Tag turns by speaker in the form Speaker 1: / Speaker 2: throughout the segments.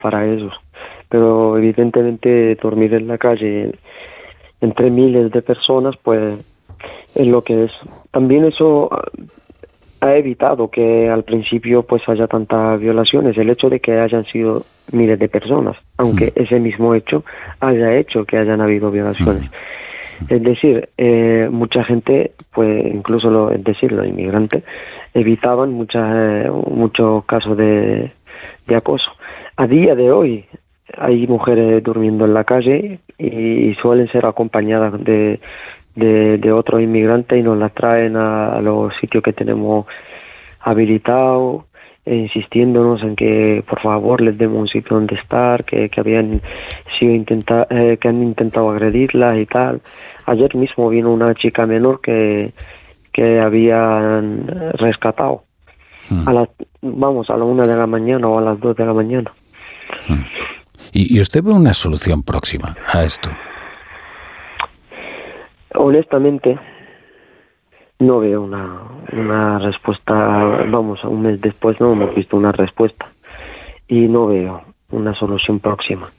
Speaker 1: para ellos. Pero evidentemente dormir en la calle entre miles de personas, pues es lo que es. También eso ha evitado que al principio pues haya tantas violaciones, el hecho de que hayan sido miles de personas, aunque ese mismo hecho haya hecho que hayan habido violaciones. Es decir, mucha gente, pues incluso los inmigrantes, evitaban muchos casos de acoso. A día de hoy hay mujeres durmiendo en la calle y suelen ser acompañadas de otros inmigrantes y nos las traen a los sitios que tenemos habilitados, insistiéndonos en que por favor les demos un sitio donde estar, que habían sido que han intentado agredirlas y tal. Ayer mismo vino una chica menor que habían rescatado a la 1 de la mañana o a las 2 de la mañana.
Speaker 2: ¿Y usted ve una solución próxima a esto?
Speaker 1: Honestamente, no veo una respuesta. Un mes después no hemos visto una respuesta y no veo una solución próxima.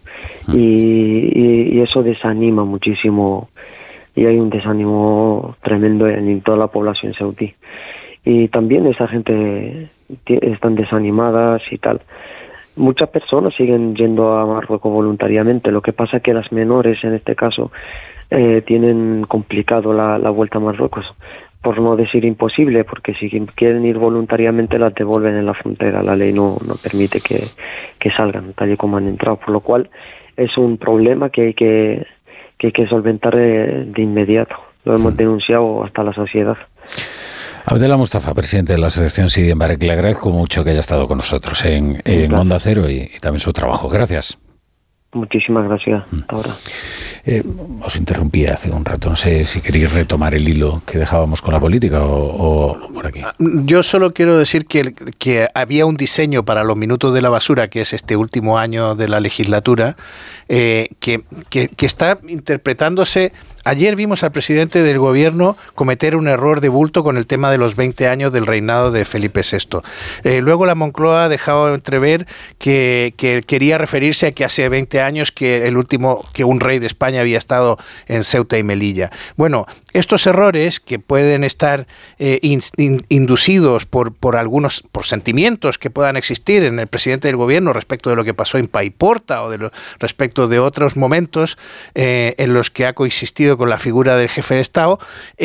Speaker 1: Y eso desanima muchísimo, y hay un desánimo tremendo en toda la población saudí. Y también esa gente están desanimadas y tal. Muchas personas siguen yendo a Marruecos voluntariamente. Lo que pasa es que las menores, en este caso, tienen complicado la vuelta a Marruecos, por no decir imposible, porque si quieren ir voluntariamente las devuelven en la frontera. La ley no permite que salgan tal y como han entrado, por lo cual es un problema que hay que solventar de inmediato. Lo hemos denunciado hasta la saciedad.
Speaker 2: Abdellah Mustafa, presidente de la Asociación Sidi Mbarek, le agradezco mucho que haya estado con nosotros en Onda Cero y también su trabajo. Gracias.
Speaker 1: Muchísimas gracias. Hasta ahora.
Speaker 2: Os interrumpí hace un rato, no sé si queréis retomar el hilo que dejábamos con la política o por aquí.
Speaker 3: Yo solo quiero decir que había un diseño para los minutos de la basura, que es este último año de la legislatura, que está interpretándose. Ayer vimos al presidente del gobierno cometer un error de bulto con el tema de los 20 años del reinado de Felipe VI. Luego la Moncloa ha dejado entrever que quería referirse a que hace 20 años que un rey de España había estado en Ceuta y Melilla. Bueno, estos errores que pueden estar inducidos por sentimientos que puedan existir en el presidente del gobierno respecto de lo que pasó en Paiporta o respecto de otros momentos en los que ha coexistido con la figura del jefe de Estado,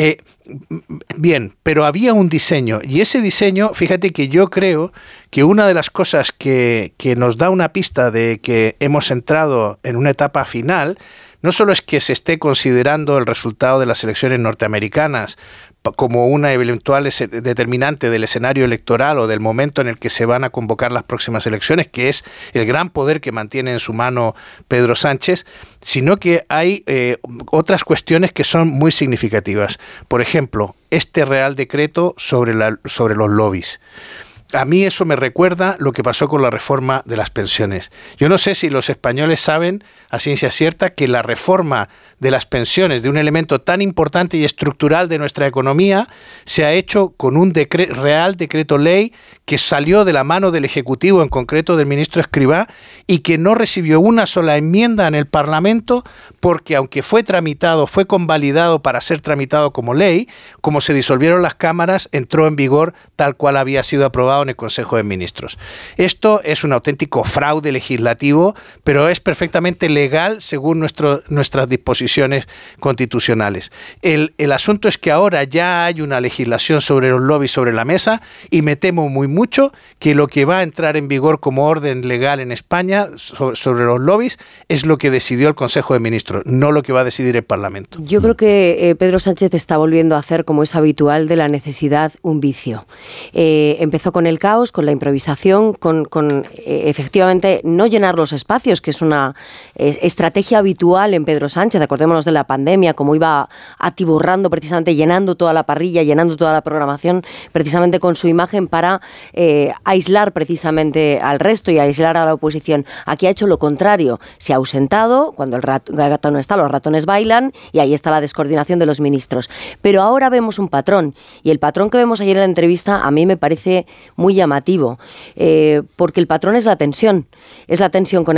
Speaker 3: bien, pero había un diseño, y ese diseño, fíjate que yo creo que una de las cosas que nos da una pista de que hemos entrado en una etapa final, no solo es que se esté considerando el resultado de las elecciones norteamericanas como una eventual determinante del escenario electoral o del momento en el que se van a convocar las próximas elecciones, que es el gran poder que mantiene en su mano Pedro Sánchez, sino que hay otras cuestiones que son muy significativas. Por ejemplo, este Real Decreto sobre los lobbies. A mí eso me recuerda lo que pasó con la reforma de las pensiones. Yo no sé si los españoles saben a ciencia cierta que la reforma de las pensiones, de un elemento tan importante y estructural de nuestra economía, se ha hecho con un Real Decreto Ley que salió de la mano del Ejecutivo, en concreto del ministro Escrivá, y que no recibió una sola enmienda en el Parlamento, porque aunque fue convalidado para ser tramitado como ley, como se disolvieron las cámaras, entró en vigor tal cual había sido aprobado en el Consejo de Ministros. Esto es un auténtico fraude legislativo, pero es perfectamente legal según nuestras disposiciones constitucionales. El asunto es que ahora ya hay una legislación sobre los lobbies sobre la mesa, y me temo muy mucho que lo que va a entrar en vigor como orden legal en España sobre los lobbies es lo que decidió el Consejo de Ministros, no lo que va a decidir el Parlamento.
Speaker 4: Yo creo que Pedro Sánchez está volviendo a hacer, como es habitual, de la necesidad un vicio. Empezó con el caos, con la improvisación, con efectivamente no llenar los espacios, que es una estrategia habitual en Pedro Sánchez. Acordémonos de la pandemia, cómo iba atiborrando precisamente, llenando toda la parrilla, llenando toda la programación, precisamente con su imagen para aislar precisamente al resto y aislar a la oposición. Aquí ha hecho lo contrario, se ha ausentado, cuando el gato no está, los ratones bailan, y ahí está la descoordinación de los ministros. Pero ahora vemos un patrón, y el patrón que vemos ayer en la entrevista a mí me parece muy llamativo, porque el patrón es la tensión con